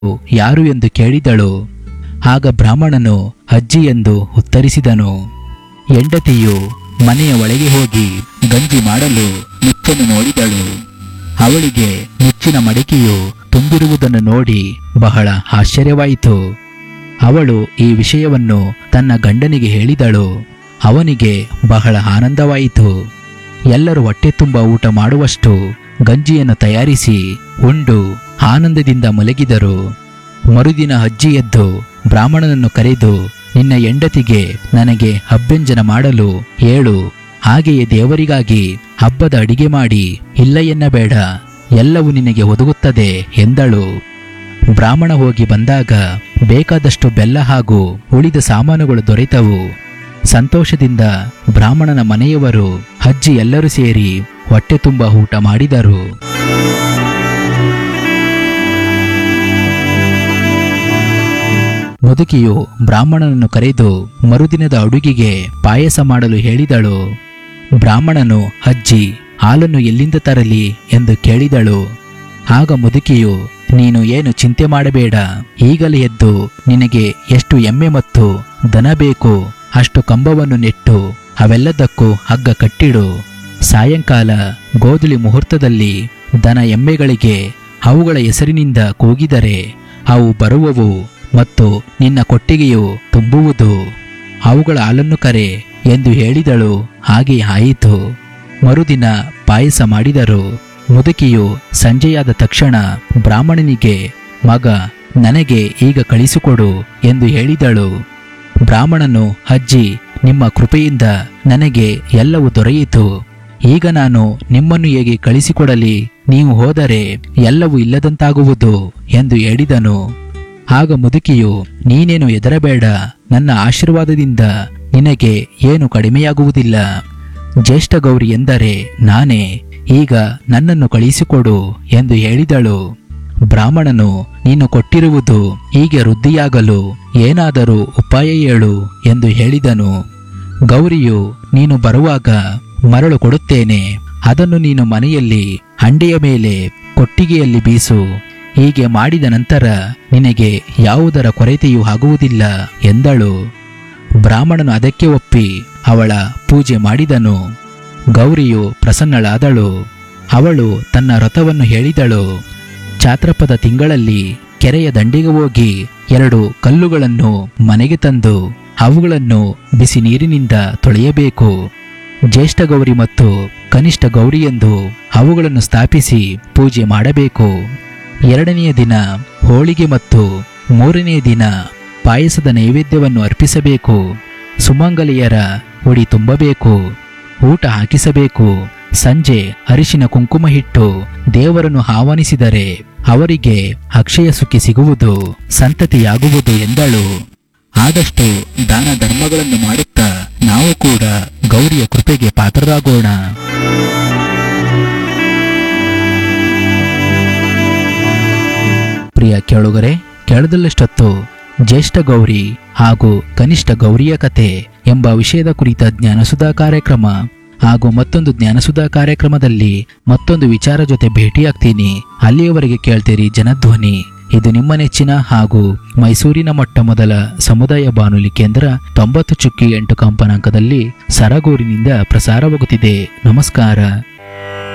ಯಾರು ಎಂದು ಕೇಳಿದಳು. ಆಗ ಬ್ರಾಹ್ಮಣನು ಅಜ್ಜಿ ಎಂದು ಉತ್ತರಿಸಿದನು. ಹೆಂಡತಿಯು ಮನೆಯ ಒಳಗೆ ಹೋಗಿ ಗಂಜಿ ಮಾಡಲು ಮುಚ್ಚನ್ನು ನೋಡಿದಳು. ಅವಳಿಗೆ ಮುಚ್ಚಿನ ಮಡಿಕೆಯು ತುಂಬಿರುವುದನ್ನು ನೋಡಿ ಬಹಳ ಆಶ್ಚರ್ಯವಾಯಿತು. ಅವಳು ಈ ವಿಷಯವನ್ನು ತನ್ನ ಗಂಡನಿಗೆ ಹೇಳಿದಳು. ಅವನಿಗೆ ಬಹಳ ಆನಂದವಾಯಿತು. ಎಲ್ಲರೂ ಹೊಟ್ಟೆ ತುಂಬ ಊಟ ಮಾಡುವಷ್ಟು ಗಂಜಿಯನ್ನು ತಯಾರಿಸಿ ಉಂಡು ಆನಂದದಿಂದ ಮಲಗಿದರು. ಮರುದಿನ ಅಜ್ಜಿ ಎದ್ದು ಬ್ರಾಹ್ಮಣನನ್ನು ಕರೆದು, ನಿನ್ನ ಹೆಂಡತಿಗೆ ನನಗೆ ಅಭ್ಯಂಜನ ಮಾಡಲು ಹೇಳು, ಹಾಗೆಯೇ ದೇವರಿಗಾಗಿ ಹಬ್ಬದ ಅಡಿಗೆ ಮಾಡಿ ಇಲ್ಲ ಎನ್ನಬೇಡ, ಎಲ್ಲವೂ ನಿನಗೆ ಒದಗುತ್ತದೆ ಎಂದಳು. ಬ್ರಾಹ್ಮಣ ಹೋಗಿ ಬಂದಾಗ ಬೇಕಾದಷ್ಟು ಬೆಲ್ಲ ಹಾಗೂ ಉಳಿದ ಸಾಮಾನುಗಳು ದೊರೆತವು. ಸಂತೋಷದಿಂದ ಬ್ರಾಹ್ಮಣನ ಮನೆಯವರು ಅಜ್ಜಿ ಎಲ್ಲರೂ ಸೇರಿ ಹೊಟ್ಟೆ ತುಂಬ ಊಟ ಮಾಡಿದರು. ಮುದುಕಿಯು ಬ್ರಾಹ್ಮಣನನ್ನು ಕರೆದು ಮರುದಿನದ ಅಡುಗೆಗೆ ಪಾಯಸ ಮಾಡಲು ಹೇಳಿದಳು. ಬ್ರಾಹ್ಮಣನು, ಅಜ್ಜಿ, ಹಾಲನ್ನು ಎಲ್ಲಿಂದ ತರಲಿ ಎಂದು ಕೇಳಿದಳು. ಆಗ ಮುದುಕಿಯು, ನೀನು ಏನು ಚಿಂತೆ ಮಾಡಬೇಡ, ಈಗಲೇ ಎದ್ದು ನಿನಗೆ ಎಷ್ಟು ಎಮ್ಮೆ ಮತ್ತು ದನ ಬೇಕು ಅಷ್ಟು ಕಂಬವನ್ನು ನೆಟ್ಟು ಅವೆಲ್ಲದಕ್ಕೂ ಹಗ್ಗ ಕಟ್ಟಿಡು. ಸಾಯಂಕಾಲ ಗೋಧುಳಿ ಮುಹೂರ್ತದಲ್ಲಿ ದನ ಎಮ್ಮೆಗಳಿಗೆ ಅವುಗಳ ಹೆಸರಿನಿಂದ ಕೂಗಿದರೆ ಅವು ಬರುವವು ಮತ್ತು ನಿನ್ನ ಕೊಟ್ಟಿಗೆಯು ತುಂಬುವುದು. ಅವುಗಳ ಹಾಲನ್ನು ಕರೆ ಎಂದು ಹೇಳಿದಳು. ಹಾಗೆ ಆಯಿತು. ಮರುದಿನ ಪಾಯಸ ಮಾಡಿದರು. ಮುದುಕಿಯು ಸಂಜೆಯಾದ ತಕ್ಷಣ ಬ್ರಾಹ್ಮಣನಿಗೆ, ಮಗ, ನನಗೆ ಈಗ ಕಳಿಸಿಕೊಡು ಎಂದು ಹೇಳಿದಳು. ಬ್ರಾಹ್ಮಣನು, ಅಜ್ಜಿ, ನಿಮ್ಮ ಕೃಪೆಯಿಂದ ನನಗೆ ಎಲ್ಲವೂ ದೊರೆಯಿತು. ಈಗ ನಾನು ನಿಮ್ಮನ್ನು ಹೇಗೆ ಕಳಿಸಿಕೊಡಲಿ? ನೀವು ಹೋದರೆ ಎಲ್ಲವೂ ಇಲ್ಲದಂತಾಗುವುದು ಎಂದು ಹೇಳಿದನು. ಆಗ ಮುದುಕಿಯು, ನೀನೇನು ಹೆದರಬೇಡ, ನನ್ನ ಆಶೀರ್ವಾದದಿಂದ ನಿನಗೆ ಏನು ಕಡಿಮೆಯಾಗುವುದಿಲ್ಲ. ಜ್ಯೇಷ್ಠ ಗೌರಿ ಎಂದರೆ ನಾನೇ, ಈಗ ನನ್ನನ್ನು ಕಳಿಸಿಕೊಡು ಎಂದು ಹೇಳಿದಳು. ಬ್ರಾಹ್ಮಣನು, ನೀನು ಕೊಟ್ಟಿರುವುದು ಹೀಗೆ ವೃದ್ಧಿಯಾಗಲು ಏನಾದರೂ ಉಪಾಯ ಹೇಳು ಎಂದು ಹೇಳಿದನು. ಗೌರಿಯು, ನೀನು ಬರುವಾಗ ಮರಳು ಕೊಡುತ್ತೇನೆ, ಅದನ್ನು ನೀನು ಮನೆಯಲ್ಲಿ ಹಂಡೆಯ ಮೇಲೆ ಕೊಟ್ಟಿಗೆಯಲ್ಲಿ ಬೀಸು. ಹೀಗೆ ಮಾಡಿದ ನಂತರ ನಿನಗೆ ಯಾವುದರ ಕೊರತೆಯೂ ಆಗುವುದಿಲ್ಲ ಎಂದಳು. ಬ್ರಾಹ್ಮಣನು ಅದಕ್ಕೆ ಒಪ್ಪಿ ಅವಳ ಪೂಜೆ ಮಾಡಿದನು. ಗೌರಿಯು ಪ್ರಸನ್ನಳಾದಳು. ಅವಳು ತನ್ನ ವ್ರತವನ್ನು ಹೇಳಿದಳು. ಚಾತ್ರಪದ ತಿಂಗಳಲ್ಲಿ ಕೆರೆಯ ದಂಡೆಗೆ ಹೋಗಿ 2 ಕಲ್ಲುಗಳನ್ನು ಮನೆಗೆ ತಂದು ಅವುಗಳನ್ನು ಬಿಸಿ ನೀರಿನಿಂದ ತೊಳೆಯಬೇಕು. ಜ್ಯೇಷ್ಠ ಗೌರಿ ಮತ್ತು ಕನಿಷ್ಠ ಗೌರಿ ಎಂದು ಅವುಗಳನ್ನು ಸ್ಥಾಪಿಸಿ ಪೂಜೆ ಮಾಡಬೇಕು. 2ನೆಯ ದಿನ ಹೋಳಿಗೆ ಮತ್ತು 3ನೆಯ ದಿನ ಪಾಯಸದ ನೈವೇದ್ಯವನ್ನು ಅರ್ಪಿಸಬೇಕು. ಸುಮಂಗಲಿಯರ ಉಡಿ ತುಂಬಬೇಕು, ಊಟ ಹಾಕಿಸಬೇಕು. ಸಂಜೆ ಅರಿಶಿನ ಕುಂಕುಮ ಇಟ್ಟು ದೇವರನ್ನು ಆಹ್ವಾನಿಸಿದರೆ ಅವರಿಗೆ ಅಕ್ಷಯ ಸುಖಿ ಸಿಗುವುದು, ಸಂತತಿಯಾಗುವುದು ಎಂದಳು. ಆದಷ್ಟು ದಾನ ಧರ್ಮಗಳನ್ನು ಮಾಡುತ್ತಾ ನಾವು ಕೂಡ ಗೌರಿಯ ಕೃಪೆಗೆ ಪಾತ್ರರಾಗೋಣ. ಪ್ರಿಯ ಕೇಳುಗರೆ, ಕೇಳದಲ್ಲಷ್ಟೊತ್ತು ಜ್ಯೇಷ್ಠ ಗೌರಿ ಹಾಗೂ ಕನಿಷ್ಠ ಗೌರಿಯ ಕತೆ ಎಂಬ ವಿಷಯದ ಕುರಿತ ಜ್ಞಾನಸುಧಾ ಕಾರ್ಯಕ್ರಮ ಹಾಗೂ ಮತ್ತೊಂದು ಜ್ಞಾನಸುಧಾ ಕಾರ್ಯಕ್ರಮದಲ್ಲಿ ಮತ್ತೊಂದು ವಿಚಾರ ಜೊತೆ ಭೇಟಿಯಾಗ್ತೀನಿ. ಅಲ್ಲಿಯವರೆಗೆ ಕೇಳ್ತೀರಿ ಜನಧ್ವನಿ. ಇದು ನಿಮ್ಮ ನೆಚ್ಚಿನ ಹಾಗೂ ಮೈಸೂರಿನ ಮೊಟ್ಟ ಮೊದಲ ಸಮುದಾಯ ಬಾನುಲಿ ಕೇಂದ್ರ 90.8 ಕಂಪನಾಂಕದಲ್ಲಿ ಸರಗೂರಿನಿಂದ ಪ್ರಸಾರವಾಗುತ್ತಿದೆ. ನಮಸ್ಕಾರ.